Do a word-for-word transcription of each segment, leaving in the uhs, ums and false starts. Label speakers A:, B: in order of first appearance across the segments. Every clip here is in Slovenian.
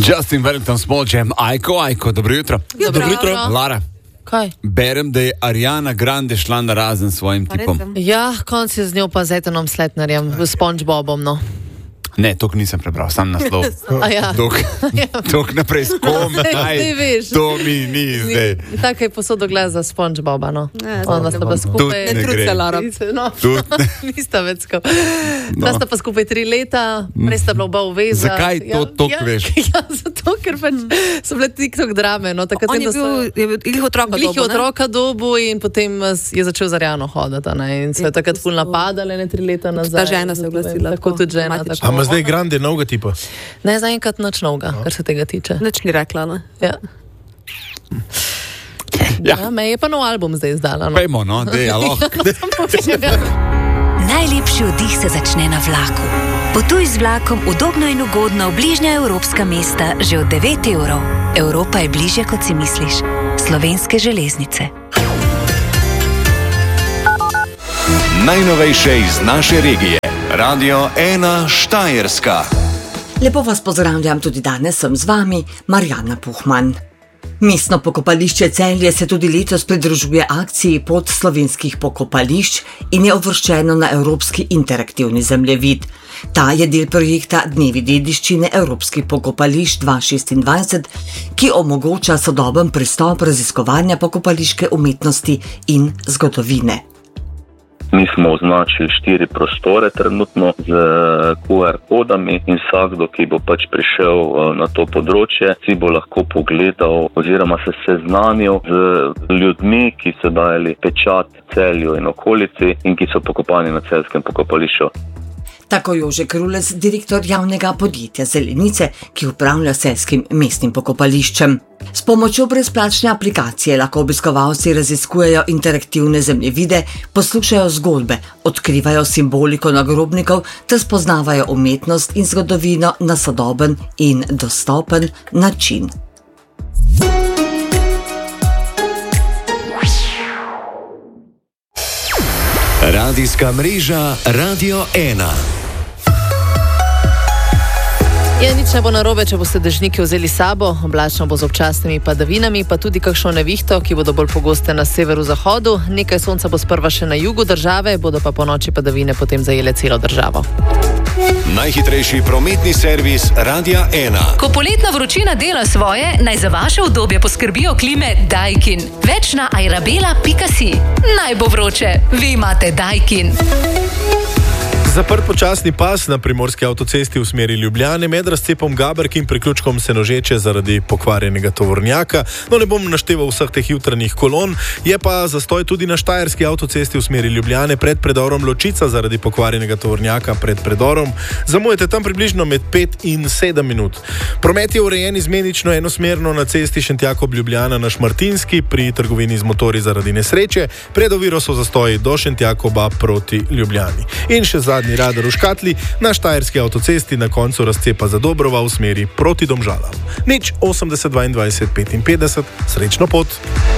A: Justin Wellington, Small Jam, Aiko, Aiko, dobro jutro.
B: Ja, dobro jutro.
A: Lara.
B: Kaj?
A: Berem, da je Ariana Grande šla na razen s svojim tipom.
B: Ja, konc je z njo pa z Etanom Sletnerjem, v SpongeBobom, no.
A: Ne, tok nisem prebral, sam naslov.
B: A ja.
A: Tok, tok naprej s kom, aj, to mi ni zdaj.
B: Tako je posodo gleda za SpongeBoba, no.
C: Ja,
B: Ona sta pa skupaj...
A: Ne
C: truce, Lara.
B: No, nista več skupaj.
A: No.
B: Sta pa skupaj tri leta, prej sta bila oba v vezi.
A: Zakaj to tok
B: ja,
A: veš?
B: Ja, zato, ker pač so bile TikTok drame, no. Takrat
C: On je bil, je bil ilih otroka
B: Glih je
C: dobu, ne?
B: otroka dobu in potem je začel za Ariano hoditi, ne. In se je takrat ful napadale, ne, tri leta nazaj.
C: Ta žena se je oglasila.
B: Tako tudi žena.
C: Matična.
B: tako.
D: Ama zdaj Grande novega tipa?
B: Ne, zaenkrat nič novega, kar se tega tiče.
C: Nič ni rekla, ne?
B: Ja.
A: Ja.
B: Ja, me je pa nov album zdaj izdala. No.
A: Pejmo, no, dej, alo.
E: Najlepši oddih se začne na vlaku. Potuj z vlakom udobno in ugodno v bližnja evropska mesta že od devet evrov. Evropa je bližje, kot si misliš. Slovenske železnice.
F: Najnovejše iz naše regije. Radio ena Štajerska.
G: Lepo vas pozdravljam, tudi danes sem z vami, Marjana Puhman. Mestno pokopališče Celje se tudi letos pridružuje akciji Pot slovenskih pokopališč in je uvrščeno na Evropski interaktivni zemljevid. Ta je del projekta Dnevi dediščine Evropskih pokopališč dva tisoč šestindvajset, ki omogoča sodoben pristop raziskovanja pokopališke umetnosti in zgodovine.
H: Mi smo označili štiri prostore trenutno z Q R kodami in vsakdo, ki bo pač prišel na to področje, si bo lahko pogledal oziroma se seznanil z ljudmi, ki so dajali pečat Celju in okolici in ki so pokopani na celjskem pokopališču.
G: Tako Jože Krulec, direktor javnega podjetja Zelenice, ki upravlja celjskim mestnim pokopališčem. S pomočjo brezplačne aplikacije lahko obiskovalci raziskujejo interaktivne zemljevide, poslušajo zgodbe, odkrivajo simboliko nagrobnikov ter spoznavajo umetnost in zgodovino na sodoben in dostopen način.
F: Radijska mreža Radio ena.
B: Ja, nič ne bo narobe, če boste dežniki vzeli sabo, oblačno bo z občasnimi padavinami, pa tudi kakšno nevihto, ki bodo bolj pogoste na severu-zahodu. Nekaj sonca bo sprva še na jugu države, bodo pa po noči padavine potem zajele celo državo.
F: Najhitrejši prometni servis Radia ena.
E: Ko poletna vročina dela svoje, naj za vaše udobje poskrbijo klime Daikin. Več na airabela pika si. Naj bo vroče, vi imate Daikin.
D: Zaprt počasni pas na primorski avtocesti v smeri Ljubljane med razcepom Gaberk in priključkom Senožeče zaradi pokvarjenega tovornjaka. No, ne bom našteval vseh teh jutranjih kolon, je pa zastoj tudi na štajerski avtocesti v smeri Ljubljane pred predorom Ločica zaradi pokvarjenega tovornjaka pred predorom. Zamujete tam približno med pet in sedem minut. Promet je urejen izmenično enosmerno na cesti Šentjakob-Ljubljana na Šmartinski pri trgovini z motorji zaradi nesreče. Pred oviro so zastoji do Šentjakoba proti Ljubljani. In še zadnji radar v škatli na štajerski avtocesti na koncu razcepa za Dobrova v smeri proti Domžalam. Nič osemdeset dvaindvajset petinpetdeset, srečno pot!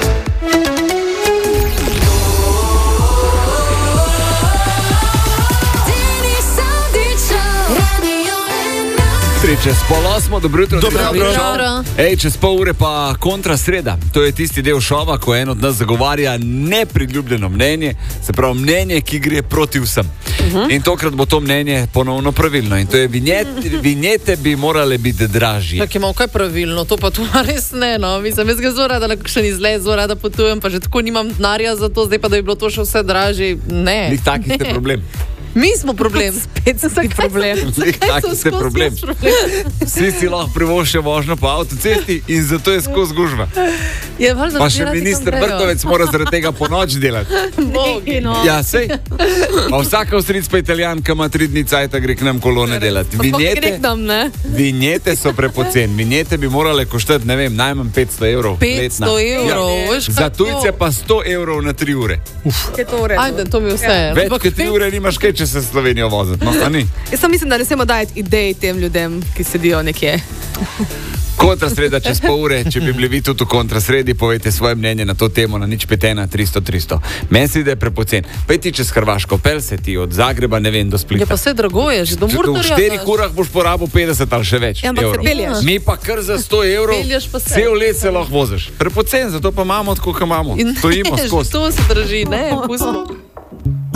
A: Čez pol osmo, dobro jutro.
D: Dobro jutro.
A: Ej, čez pol ure pa kontra sreda. To je tisti del šova, ko en od nas zagovarja nepriljubljeno mnenje, se pravi mnenje, ki gre proti vsem. Uh-huh. In tokrat bo to mnenje ponovno pravilno. In to je vinjet, vinjete bi morale biti dražje.
B: Tako imamo kaj pravilno, to pa to res ne, no. Mislim, jaz ga zelo rada, kakšen izlet, zelo rada potujem, pa že tako nimam denarja za to, zdaj pa da bi bilo to še vse dražje. Ne.
A: Nik taki ste problem.
B: Mi smo problem. Spet so taki problem.
A: Nek taki ste problem. Vsi si lahko privoščijo vožnjo po avtocesti in zato je skozi gužva.
B: Je, valjda,
A: pa še minister Vrtovec mora zaradi tega po noč delati.
B: Bogi, no.
A: Ja, sej. Pa vsaka Avstrijc pa Italijan, ki ima tri dni cajta, gre k nam kolone delati. Vinjete, vinjete so prepocen. Vinjete bi morale koštati, ne vem, najmanj petsto evrov.
B: petsto evrov.
A: Ja. Za tujce pa sto evrov na tri ure. Uf.
B: Ajde, to mi vse.
A: Več kot tri ure nimaš kaj, če se Slovenijo voziti. No, a ni?
C: Jaz sem mislim, da ne smemo dajati idej tem ljudem, ki sedijo nekje.
A: Kontrasreda čez pol ure, če bi bili vi tudi v kontrasredi, povejte svoje mnenje na to temo na nič pet ena tristo tristo. Meni se ide prepocen. Pej ti čez Hrvaško, pel se ti od Zagreba, ne vem, do Splita.
B: Je pa vse drago, je že do Murtorja.
A: V štirih urah boš porabil petdeset ali še več
C: Ja, ampak se
A: evrov.
C: pelješ.
A: Mi pa kar za sto evrov
B: Pelješ pa se.
A: cel let se lahko voziš. Prepocen, zato pa imamo tako, kot imamo.
B: In
A: Stojimo
B: ne,
A: skozi.
B: to se drži, ne, pustimo.